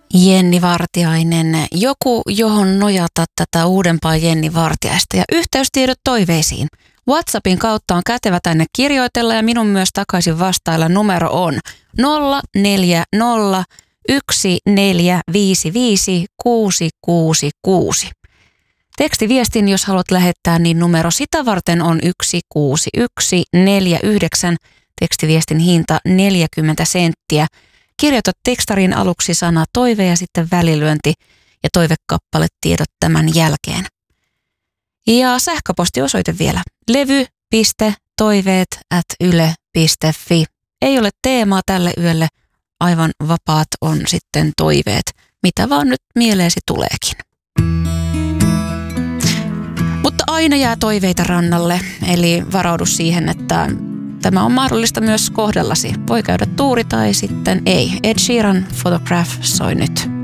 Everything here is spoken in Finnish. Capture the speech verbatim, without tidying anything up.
Jenni Vartiainen, joku johon nojata tätä uudempaa Jenni Vartiaista ja yhteystiedot toiveisiin. WhatsAppin kautta on kätevä tänne kirjoitella ja minun myös takaisin vastailla. Numero on nolla neljä nolla yksi neljä viisi viisi kuusi kuusi kuusi. Tekstiviestin, jos haluat lähettää, niin numero sitä varten on yksi kuusi yksi neljä yhdeksän. Tekstiviestin hinta neljäkymmentä senttiä. Kirjoita tekstarin aluksi sana toive ja sitten välilyönti ja toivekappaletiedot tämän jälkeen. Ja sähköpostiosoite vielä. levy piste toiveet at yle piste fi. Ei ole teemaa tälle yölle, aivan vapaat on sitten toiveet, mitä vaan nyt mieleesi tuleekin. Mutta aina jää toiveita rannalle, eli varaudu siihen, että tämä on mahdollista myös kohdallasi. Voi käydä tuuri tai sitten ei. Ed Sheeran Photograph soi nyt.